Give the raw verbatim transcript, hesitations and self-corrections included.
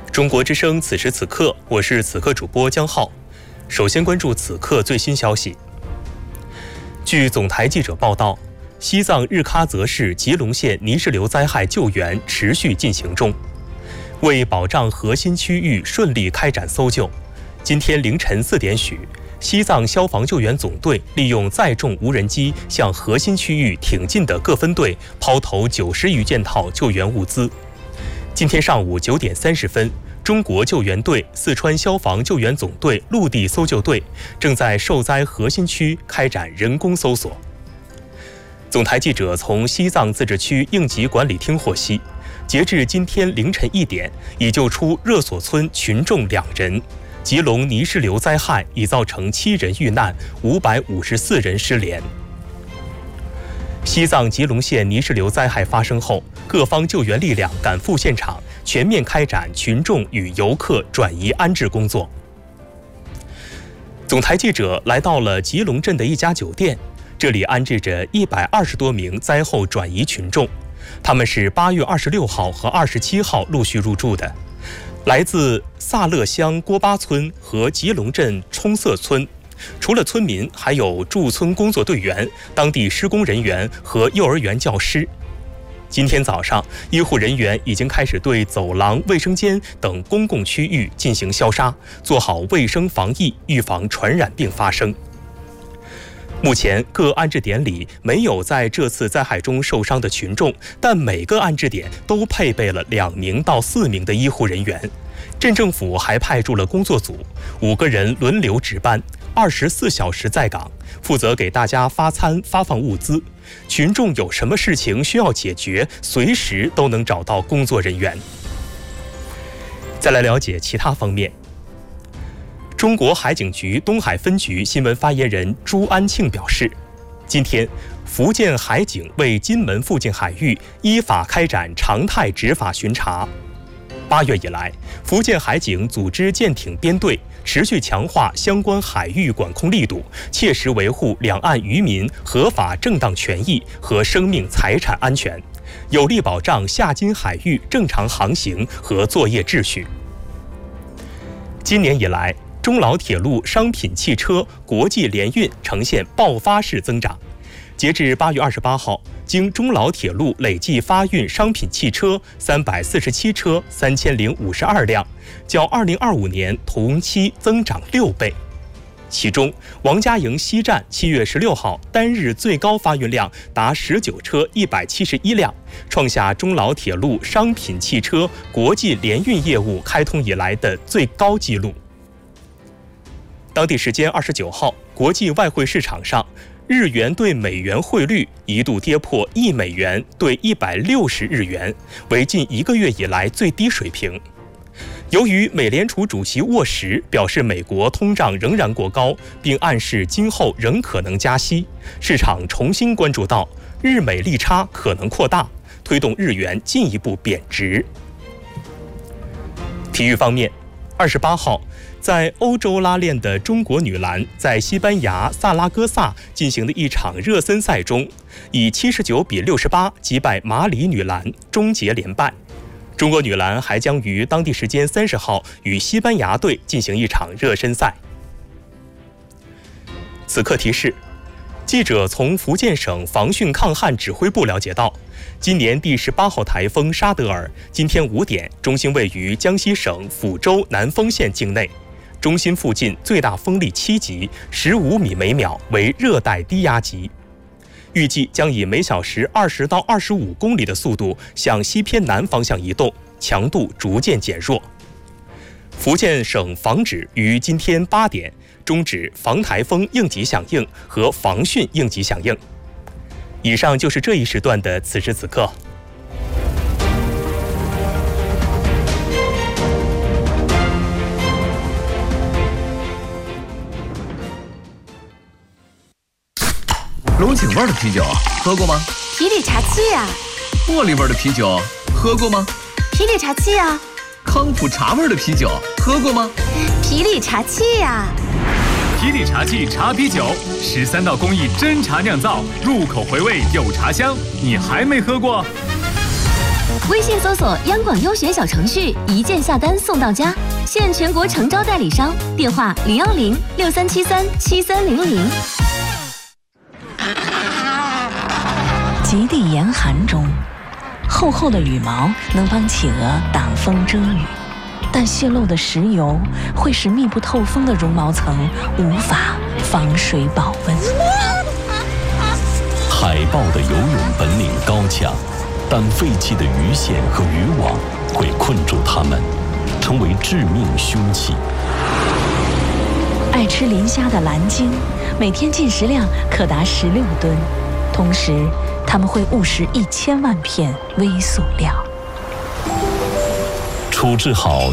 中国之声此时此刻，我是此刻主播江浩。首先关注此刻最新消息。据总台记者报道，西藏日喀则市吉隆县泥石流灾害救援持续进行中。为保障核心区域顺利开展搜救，今天凌晨四点许，西藏消防救援总队利用载重无人机向核心区域挺进的各分队抛投九十余件套救援物资。今天上午九点三十分，中国救援队、四川消防救援总队陆地搜救队正在受灾核心区开展人工搜索。总台记者从西藏自治区应急管理厅获悉，截至今天凌晨一点，已救出热所村群众两人。吉隆泥石流灾害已造成七人遇难，五百五十四人失联。西藏吉隆县泥石流灾害发生后，各方救援力量赶赴现场，全面开展群众与游客转移安置工作。总台记者来到了吉隆镇的一家酒店，这里安置着一百二十多名灾后转移群众，他们是八月二十六号和二十七号陆续入住的，来自萨勒乡郭巴村和吉隆镇冲色村。除了村民，还有驻村工作队员、当地施工人员和幼儿园教师。今天早上，医护人员已经开始对走廊、卫生间等公共区域进行消杀，做好卫生防疫，预防传染病发生。目前各安置点里没有在这次灾害中受伤的群众，但每个安置点都配备了两名到四名的医护人员。镇政府还派驻了工作组，五个人轮流值班，二十四小时在岗，负责给大家发餐、发放物资。群众有什么事情需要解决，随时都能找到工作人员。再来了解其他方面。中国海警局东海分局新闻发言人朱安庆表示，今天福建海警为金门附近海域依法开展常态执法巡查。八月以来，福建海警组织舰艇编队，持续强化相关海域管控力度，切实维护两岸渔民合法正当权益和生命财产安全，有力保障下金海域正常航行和作业秩序。今年以来，中老铁路商品汽车国际联运呈现爆发式增长。截至八月二十八号，经中老铁路累计发运商品汽车三百四十七车三千零五十二辆，较二零二五年同期增长六倍。其中，王家营西站七月十六号单日最高发运量达十九车一百七十一辆，创下中老铁路商品汽车国际联运业务开通以来的最高纪录。当地时间二十九号，国际外汇市场上，日元对美元汇率一度跌破一美元兑一百六十日元，为近一个月以来最低水平。由于美联储主席沃什表示美国通胀仍然过高，并暗示今后仍可能加息，市场重新关注到日美利差可能扩大，推动日元进一步贬值。体育方面，二十八号，在欧洲拉练的中国女篮在西班牙萨拉戈萨进行的一场热身赛中，以七十九比六十八击败马里女篮，终结连败。中国女篮还将于当地时间三十号与西班牙队进行一场热身赛。此刻提示，记者从福建省防汛抗旱指挥部了解到，今年第十八号台风沙德尔今天五点中心位于江西省抚州南丰县境内，中心附近最大风力七级，十五米每秒，为热带低压级。预计将以每小时二十到二十五公里的速度向西偏南方向移动，强度逐渐减弱。福建省防指于今天八点终止防台风应急响应和防汛应急响应。以上就是这一时段的此时此刻。 龙井味的啤酒喝过吗？ 啤酒茶七呀。 茉莉味的啤酒喝过吗？ 啤酒茶七呀。 康普茶味的啤酒喝过吗？ 啤酒茶七呀。 啤酒茶器茶啤酒，十三道工艺真茶酿造，入口回味有茶香，你还没喝过？ 微信搜索央广优选小程序，一键下单送到家，现全国诚招代理商，电话零幺零六三七三七三零零。 极地严寒中，厚厚的羽毛能帮企鹅挡风遮雨，但泄漏的石油会使密不透风的绒毛层无法防水保温。 海豹的游泳本领高强，但废弃的鱼线和渔网会困住它们，成为致命凶器。 爱吃磷虾的蓝鲸，每天进食量可达十六吨，同时它们会误食一千万片微塑料。 处置好